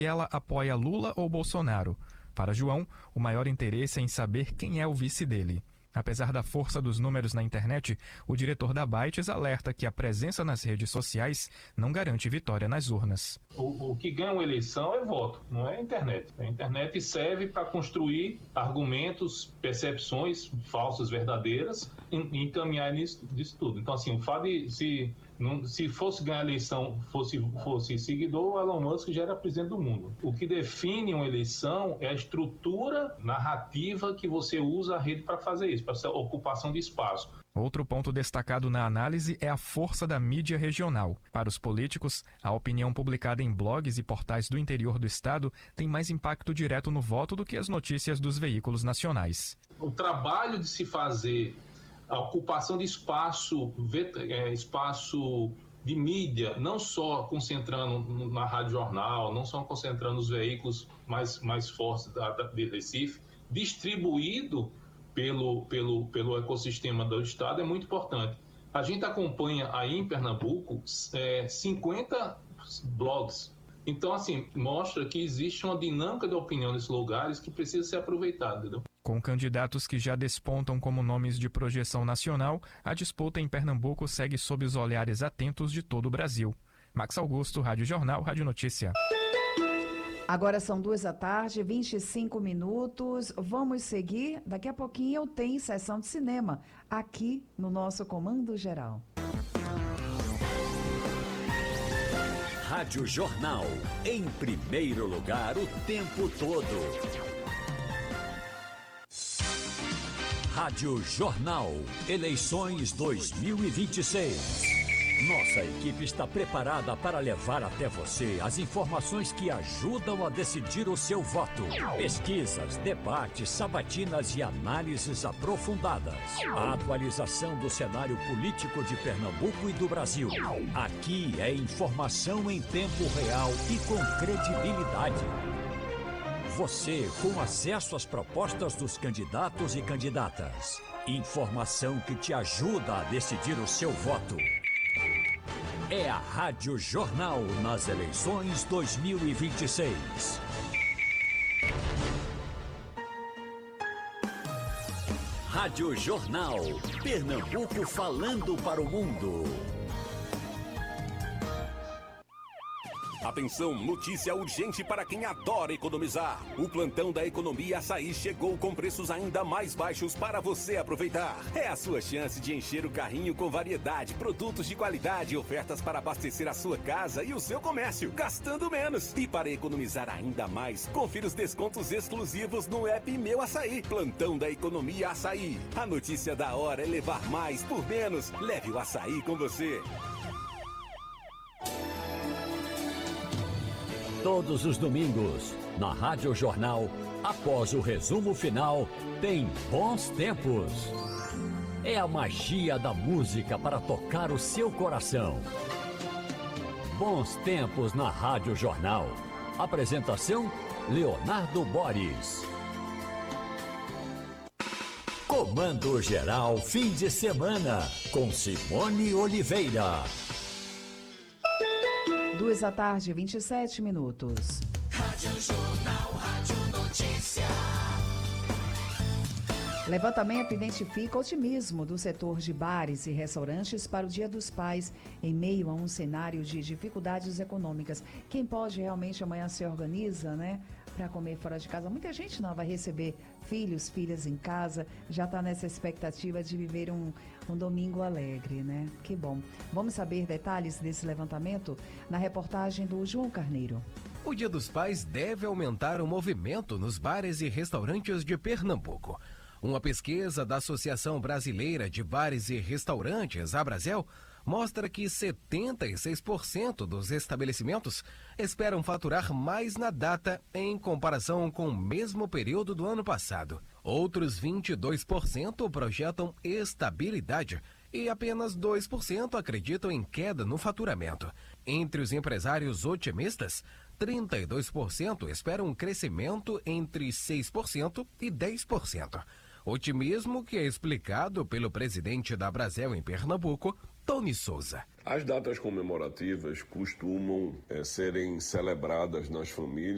ela apoia Lula ou Bolsonaro. Para João, o maior interesse é em saber quem é o vice dele. Apesar da força dos números na internet, o diretor da Bytes alerta que a presença nas redes sociais não garante vitória nas urnas. O que ganha uma eleição é voto, não é a internet. A internet serve para construir argumentos, percepções falsas, verdadeiras, e encaminhar nisso tudo. Então, assim, o fato de se fosse ganhar a eleição, fosse seguidor, o Elon Musk já era presidente do mundo. O que define uma eleição é a estrutura narrativa que você usa a rede para fazer isso, para essa ocupação de espaço. Outro ponto destacado na análise é a força da mídia regional. Para os políticos, a opinião publicada em blogs e portais do interior do estado tem mais impacto direto no voto do que as notícias dos veículos nacionais. O trabalho de se fazer a ocupação de espaço de mídia, não só concentrando na Rádio Jornal, não só concentrando os veículos mais fortes de Recife, distribuído pelo ecossistema do estado, é muito importante. A gente acompanha aí em Pernambuco 50 blogs. Então, assim, mostra que existe uma dinâmica de opinião nesses lugares que precisa ser aproveitada, entendeu? Com candidatos que já despontam como nomes de projeção nacional, a disputa em Pernambuco segue sob os olhares atentos de todo o Brasil. Max Augusto, Rádio Jornal, Rádio Notícia. Agora são 2h25. Vamos seguir. Daqui a pouquinho eu tenho sessão de cinema aqui no nosso Comando Geral. Rádio Jornal, em primeiro lugar o tempo todo. Rádio Jornal, eleições 2026. Nossa equipe está preparada para levar até você as informações que ajudam a decidir o seu voto. Pesquisas, debates, sabatinas e análises aprofundadas. A atualização do cenário político de Pernambuco e do Brasil. Aqui é informação em tempo real e com credibilidade. Você com acesso às propostas dos candidatos e candidatas. Informação que te ajuda a decidir o seu voto. É a Rádio Jornal nas eleições 2026. Rádio Jornal, Pernambuco falando para o mundo. Atenção, notícia urgente para quem adora economizar. O plantão da Economia Açaí chegou com preços ainda mais baixos para você aproveitar. É a sua chance de encher o carrinho com variedade, produtos de qualidade e ofertas para abastecer a sua casa e o seu comércio, gastando menos. E para economizar ainda mais, confira os descontos exclusivos no app Meu Açaí. Plantão da Economia Açaí. A notícia da hora é levar mais por menos. Leve o açaí com você. Todos os domingos, na Rádio Jornal, após o resumo final, tem Bons Tempos. É a magia da música para tocar o seu coração. Bons Tempos na Rádio Jornal. Apresentação, Leonardo Boris. Comando Geral Fim de Semana, com Simone Oliveira. 2h27. Rádio Jornal, Rádio Notícia. Levantamento identifica otimismo do setor de bares e restaurantes para o Dia dos Pais, em meio a um cenário de dificuldades econômicas. Quem pode realmente amanhã se organiza, né, para comer fora de casa. Muita gente não vai receber filhos, filhas em casa, já está nessa expectativa de viver um domingo alegre, né? Que bom. Vamos saber detalhes desse levantamento na reportagem do João Carneiro. O Dia dos Pais deve aumentar o movimento nos bares e restaurantes de Pernambuco. Uma pesquisa da Associação Brasileira de Bares e Restaurantes, Abrazel, mostra que 76% dos estabelecimentos esperam faturar mais na data em comparação com o mesmo período do ano passado. Outros 22% projetam estabilidade e apenas 2% acreditam em queda no faturamento. Entre os empresários otimistas, 32% esperam um crescimento entre 6% e 10%. Otimismo que é explicado pelo presidente da Abrazel em Pernambuco, Tony Souza. As datas comemorativas costumam serem celebradas nas famílias